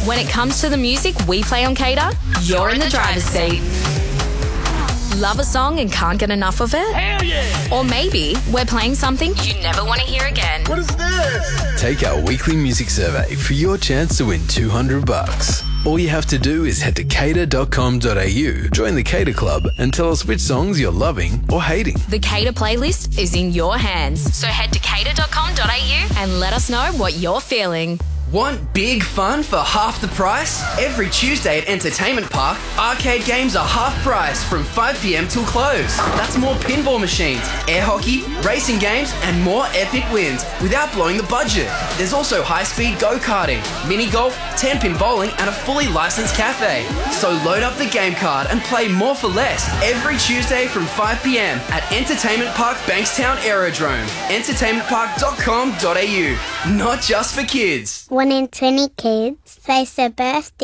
When it comes to the music we play on Cater, you're in the driver's seat. Love a song and can't get enough of it? Hell yeah! Or maybe we're playing something you never want to hear again. What is this? Take our weekly music survey for your chance to win $200. All you have to do is head to cater.com.au, join the Cater Club, and tell us which songs you're loving or hating. The Cater playlist is in your hands. So head to cater.com.au and let us know what you're feeling. Want big fun for half the price? Every Tuesday at Entertainment Park, arcade games are half price from 5 p.m. till close. That's more pinball machines, air hockey, racing games, and more epic wins without blowing the budget. There's also high-speed go-karting, mini golf, 10-pin bowling, and a fully licensed cafe. So load up the game card and play more for less every Tuesday from 5 p.m. at Entertainment Park Bankstown Aerodrome. Entertainmentpark.com.au. Not just for kids. 1 in 20 kids face their birthday